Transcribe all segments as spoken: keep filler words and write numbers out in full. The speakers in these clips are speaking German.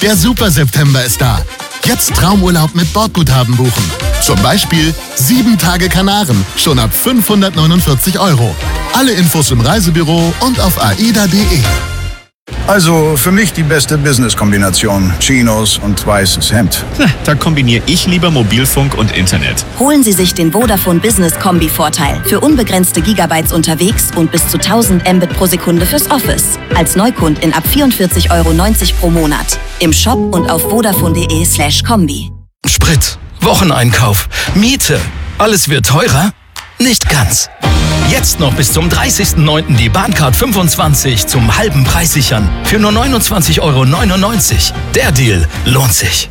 Der Super September ist da. Jetzt Traumurlaub mit Bordguthaben buchen. Zum Beispiel sieben Tage Kanaren, schon ab fünfhundertneunundvierzig Euro. Alle Infos im Reisebüro und auf aida punkt de. Also für mich die beste Business-Kombination. Chinos und weißes Hemd. Da kombiniere ich lieber Mobilfunk und Internet. Holen Sie sich den Vodafone Business Kombi-Vorteil. Für unbegrenzte Gigabytes unterwegs und bis zu tausend Mbit pro Sekunde fürs Office. Als Neukundin ab vierundvierzig Euro neunzig pro Monat. Im Shop und auf vodafone punkt de slash Kombi. Sprit, Wocheneinkauf, Miete. Alles wird teurer? Nicht ganz. Jetzt noch bis zum dreißigsten neunten die Bahncard fünfundzwanzig zum halben Preis sichern. Für nur neunundzwanzig Euro neunundneunzig. Der Deal lohnt sich.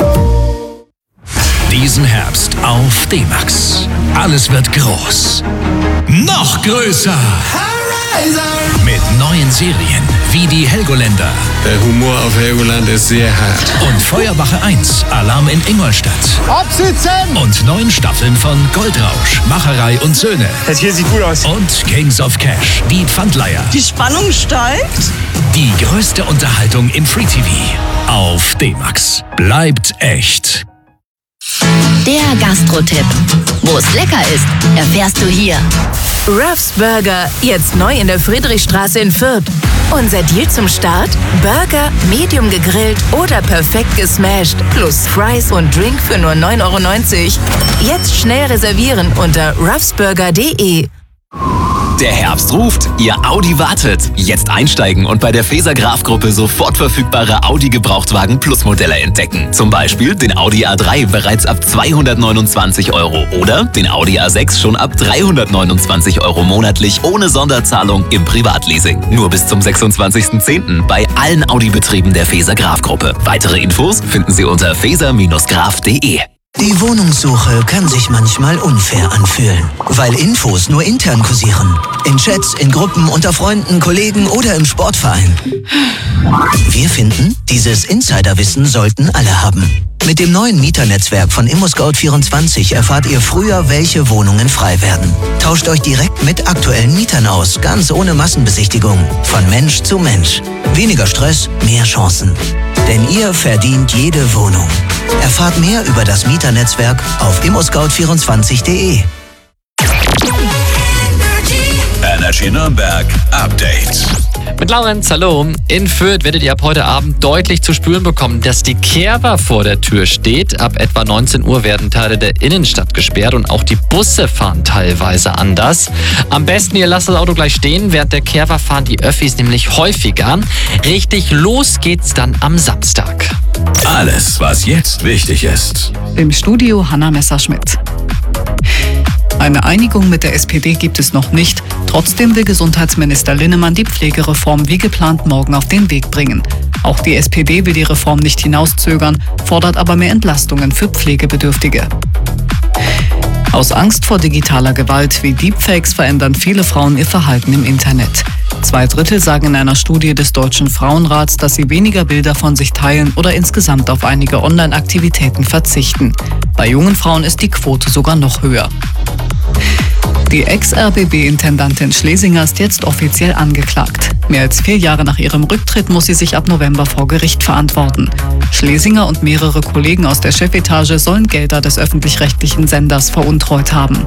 Diesen Herbst auf D-Max. Alles wird groß. Noch größer. Mit neuen Serien wie die Helgoländer. Der Humor auf Helgoland ist sehr hart. Und Feuerwache eins, Alarm in Ingolstadt. Absitzen! Und neun Staffeln von Goldrausch, Macherei und Söhne. Das hier sieht gut aus. Und Kings of Cash, die Pfandleiher. Die Spannung steigt. Die größte Unterhaltung im Free-T V. Auf D-Max. Bleibt echt. Der Gastro-Tipp. Wo es lecker ist, erfährst du hier. Ruff's Burger, jetzt neu in der Friedrichstraße in Fürth. Unser Deal zum Start? Burger, medium gegrillt oder perfekt gesmashed. Plus Fries und Drink für nur neun Euro neunzig. Jetzt schnell reservieren unter ruffsburger punkt de. Der Herbst ruft, Ihr Audi wartet. Jetzt einsteigen und bei der Feser Graf Gruppe sofort verfügbare Audi Gebrauchtwagen Plus Modelle entdecken. Zum Beispiel den Audi A drei bereits ab zweihundertneunundzwanzig Euro oder den Audi A sechs schon ab dreihundertneunundzwanzig Euro monatlich ohne Sonderzahlung im Privatleasing. Nur bis zum sechsundzwanzigsten zehnten bei allen Audi-Betrieben der Feser Graf Gruppe. Weitere Infos finden Sie unter feser graf punkt de. Die Wohnungssuche kann sich manchmal unfair anfühlen, weil Infos nur intern kursieren. In Chats, in Gruppen, unter Freunden, Kollegen oder im Sportverein. Wir finden, dieses Insiderwissen sollten alle haben. Mit dem neuen Mieternetzwerk von ImmoScout vierundzwanzig erfahrt ihr früher, welche Wohnungen frei werden. Tauscht euch direkt mit aktuellen Mietern aus, ganz ohne Massenbesichtigung. Von Mensch zu Mensch. Weniger Stress, mehr Chancen. Denn ihr verdient jede Wohnung. Erfahrt mehr über das Mieternetzwerk auf immoscout vierundzwanzig punkt de. Energy Nürnberg Update. Mit Laurenz, hallo. In Fürth werdet ihr ab heute Abend deutlich zu spüren bekommen, dass die Kerwa vor der Tür steht. Ab etwa neunzehn Uhr werden Teile der Innenstadt gesperrt und auch die Busse fahren teilweise anders. Am besten, ihr lasst das Auto gleich stehen. Während der Kerwa fahren die Öffis nämlich häufiger. Richtig los geht's dann am Samstag. Alles, was jetzt wichtig ist. Im Studio Hanna Messerschmidt. Eine Einigung mit der S P D gibt es noch nicht. Trotzdem will Gesundheitsminister Linnemann die Pflegereform wie geplant morgen auf den Weg bringen. Auch die S P D will die Reform nicht hinauszögern, fordert aber mehr Entlastungen für Pflegebedürftige. Aus Angst vor digitaler Gewalt wie Deepfakes verändern viele Frauen ihr Verhalten im Internet. Zwei Drittel sagen in einer Studie des Deutschen Frauenrats, dass sie weniger Bilder von sich teilen oder insgesamt auf einige Online-Aktivitäten verzichten. Bei jungen Frauen ist die Quote sogar noch höher. Die Ex-R B B-Intendantin Schlesinger ist jetzt offiziell angeklagt. Mehr als vier Jahre nach ihrem Rücktritt muss sie sich ab November vor Gericht verantworten. Schlesinger und mehrere Kollegen aus der Chefetage sollen Gelder des öffentlich-rechtlichen Senders veruntreut haben.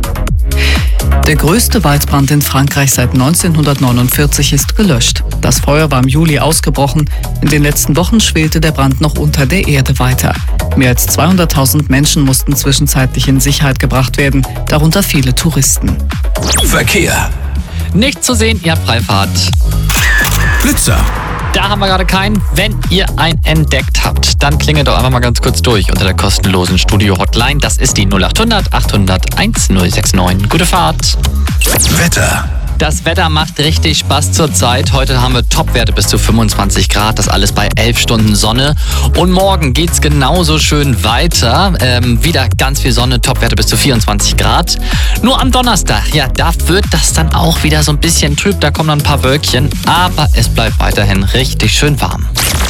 Der größte Waldbrand in Frankreich seit neunzehnhundertneunundvierzig ist gelöscht. Das Feuer war im Juli ausgebrochen. In den letzten Wochen schwelte der Brand noch unter der Erde weiter. Mehr als zweihunderttausend Menschen mussten zwischenzeitlich in Sicherheit gebracht werden, darunter viele Touristen. Verkehr. Nicht zu sehen, ihr habt Freifahrt. Blitzer. Da haben wir gerade keinen. Wenn ihr einen entdeckt habt, dann klingelt doch einfach mal ganz kurz durch unter der kostenlosen Studio-Hotline. Das ist die null acht hundert achthundert1069. Gute Fahrt. Wetter. Das Wetter macht richtig Spaß zurzeit. Heute haben wir Topwerte bis zu fünfundzwanzig Grad. Das alles bei elf Stunden Sonne. Und morgen geht's genauso schön weiter. Ähm, wieder ganz viel Sonne, Topwerte bis zu vierundzwanzig Grad. Nur am Donnerstag, ja, da wird das dann auch wieder so ein bisschen trüb. Da kommen dann ein paar Wölkchen. Aber es bleibt weiterhin richtig schön warm.